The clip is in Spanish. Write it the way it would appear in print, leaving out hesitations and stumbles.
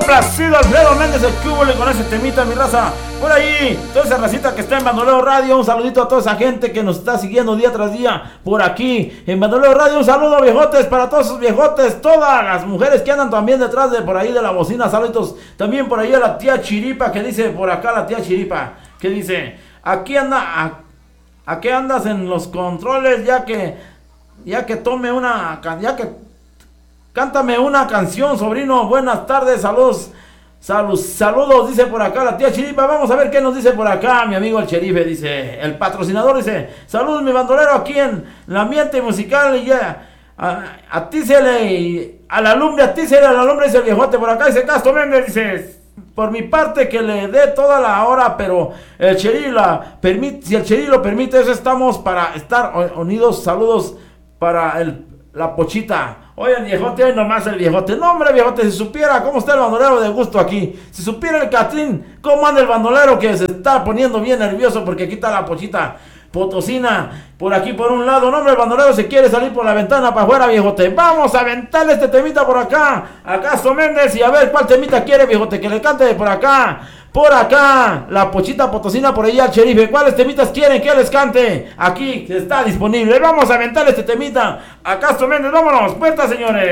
Complacido Alfredo Méndez, el cúbole con ese temita, mi raza. Por ahí, toda esa racita que está en Bandolero Radio, un saludito a toda esa gente que nos está siguiendo día tras día por aquí en Bandolero Radio. Un saludo, viejotes, para todos esos viejotes, todas las mujeres que andan también detrás de por ahí de la bocina. Saluditos también por ahí a la tía Chiripa, que dice por acá la tía Chiripa, que dice, aquí anda, ¿a qué andas en los controles? Ya que cántame una canción, sobrino. Buenas tardes, saludos, dice por acá la tía Chiripa. Vamos a ver qué nos dice por acá mi amigo el Cherife. Dice, el patrocinador dice, saludos mi bandolero aquí en el ambiente musical. Y ya, atícele a la lumbre, dice el viejote por acá. Dice Castro Méndez, dice, por mi parte que le dé toda la hora, pero el Cheri si el Cheri lo permite, eso estamos para estar unidos. Saludos para la Pochita. Oye, el viejote, hoy nomás el viejote. No, hombre, viejote, si supiera cómo está el bandolero de gusto aquí. Si supiera el Catrín cómo anda el bandolero, que se está poniendo bien nervioso porque aquí está la Pochita Potosina por aquí por un lado. No, hombre, el bandolero se quiere salir por la ventana para afuera, viejote. Vamos a aventarle este temita por acá a Castro Méndez y a ver cuál temita quiere, viejote, que le cante por acá. Por acá, la Pochita Potosina, por allá el Cherife. ¿Cuáles temitas quieren que les cante? Aquí está disponible. Vamos a aventar este temita a Castro Méndez. Vámonos, puerta, señores.